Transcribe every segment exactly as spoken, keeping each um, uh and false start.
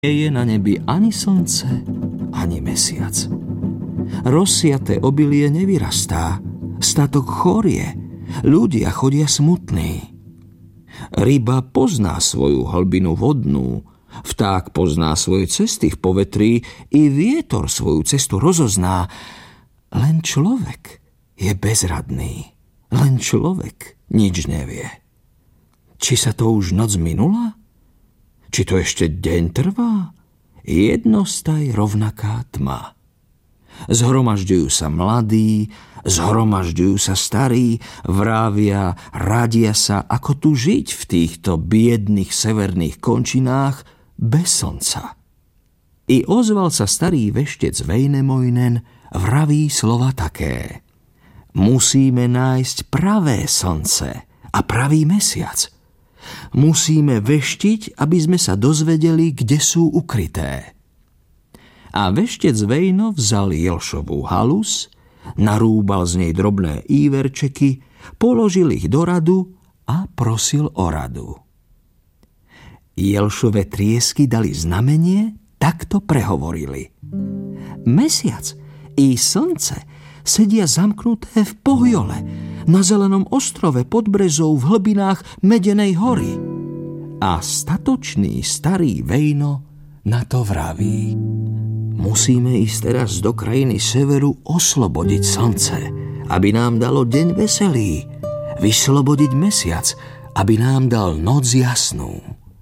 Nie je na nebi ani slnce, ani mesiac. Rozsiaté obilie nevyrastá, statok chorie, ľudia chodia smutní. Ryba pozná svoju hlbinu vodnú, vták pozná svoje cesty v povetrí, i vietor svoju cestu rozozná. Len človek je bezradný, len človek nič nevie. Či sa to už noc minula? Či to ešte deň trvá? Jednostaj rovnaká tma. Zhromažďujú sa mladí, zhromažďujú sa starí, vrávia, radia sa, ako tu žiť v týchto biedných severných končinách bez slnca. I ozval sa starý veštec Väinämöinen, vraví slova také: musíme nájsť pravé slnce a pravý mesiac. Musíme veštiť, aby sme sa dozvedeli, kde sú ukryté. A veštec Väinö vzal jelšovú halus, narúbal z nej drobné íverčeky, položil ich do radu a prosil o radu. Jelšove triesky dali znamenie, takto prehovorili: mesiac i slnce sedia zamknuté v Pohjole, na zelenom ostrove pod brezou v hlbinách Medenej hory. A statočný starý Väinö na to vraví: musíme ísť teraz do krajiny severu oslobodiť slnce, aby nám dalo deň veselý, vyslobodiť mesiac, aby nám dal noc jasnú.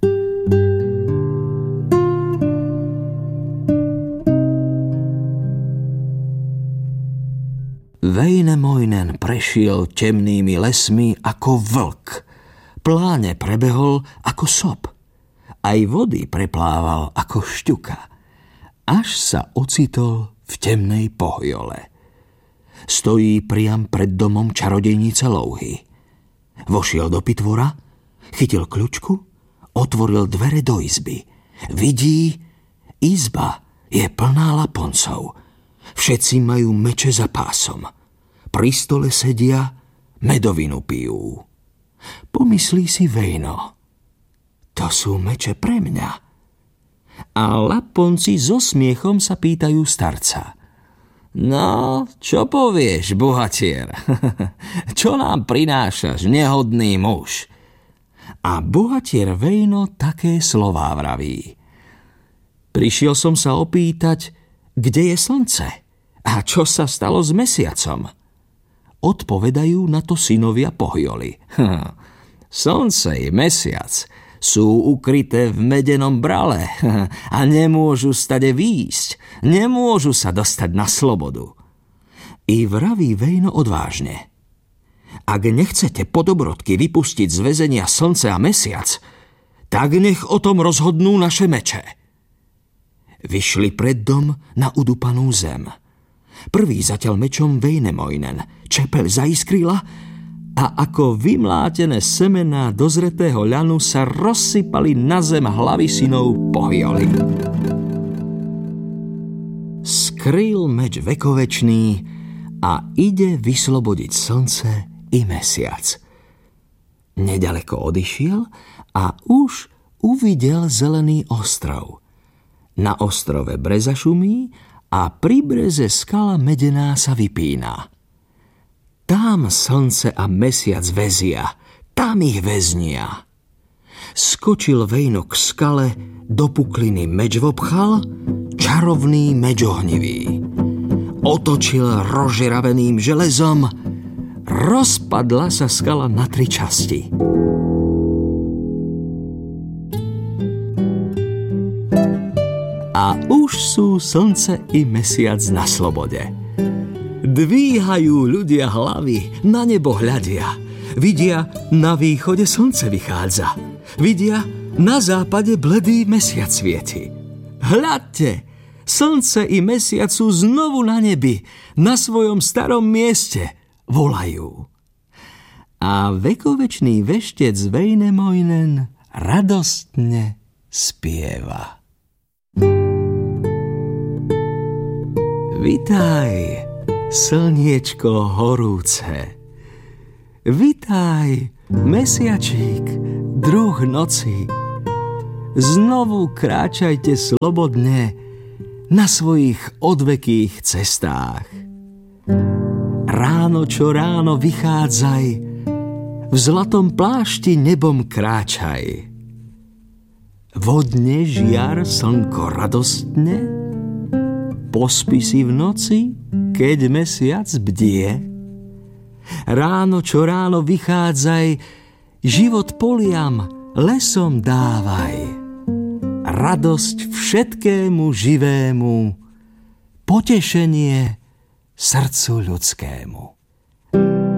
Väinämöinen prešiel temnými lesmi ako vlk, pláne prebehol ako sop, aj vody preplával ako šťuka, až sa ocitol v temnej Pohjole. Stojí priam pred domom čarodejnice Louhy. Vošiel do pitvora, chytil kľučku, otvoril dvere do izby. Vidí, izba je plná Laponcov. Všetci majú meče za pásom. Pri stole sedia, medovinu pijú. Pomyslí si Väinö: to sú meče pre mňa. A Laponci so smiechom sa pýtajú starca: no, čo povieš, bohatier? Čo nám prinášaš, nehodný muž? A bohatier Väinö také slová vraví: prišiel som sa opýtať, kde je slnce a čo sa stalo s mesiacom. Odpovedajú na to synovia Pohjoly: hm, slnce i mesiac sú ukryté v medenom brale a nemôžu stade výjsť, nemôžu sa dostať na slobodu. I vraví Väinö odvážne: ak nechcete po dobrodky vypustiť z väzenia slnce a mesiac, tak nech o tom rozhodnú naše meče. Vyšli pred dom na udupanú zem. Prvý zatiaľ mečom Väinämöinen, čepeľ zaiskrila a ako vymlátené semená dozretého ľanu sa rozsypali na zem hlavy synov Pohjoly. Skryl meč vekovečný a ide vyslobodiť slnce i mesiac. Nedaleko odišiel a už uvidel zelený ostrov. Na ostrove breza šumí a pri breze skala medená sa vypína. Tam slnce a mesiac väzia, tam ich väznia. Skočil Väinö k skale, do pukliny meč vopchal, čarovný meč ohnivý. Otočil rozžeraveným železom, rozpadla sa skala na tri časti. A už sú slnce i mesiac na slobode. Dvíhajú ľudia hlavy, na nebo hľadia. Vidia, na východe slnce vychádza. Vidia, na západe bledý mesiac svieti. Hľadte, slnce i mesiac sú znovu na nebi, na svojom starom mieste, volajú. A vekovečný veštec Väinämöinen radostne spieva. Vitaj, slniečko horúce. Vitaj, mesiačík, druh noci. Znovu kráčajte slobodne na svojich odvekých cestách. Ráno čo ráno vychádzaj, v zlatom plášti nebom kráčaj. Vodne žiar slnko radostne, pospí si v noci, keď mesiac bdie. Ráno čo ráno vychádzaj, život poliam, lesom dávaj. Radosť všetkému živému, potešenie srdcu ľudskému.